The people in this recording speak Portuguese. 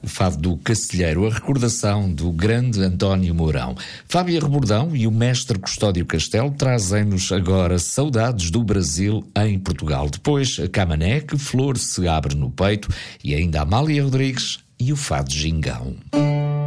fado do Cacilheiro, a recordação do grande António Mourão. Fábia Rebordão e o mestre Custódio Castelo trazem-nos agora saudades do Brasil em Portugal. Depois, a Camané, que flor se abre no peito, e ainda a Amália Rodrigues e o fado Gingão.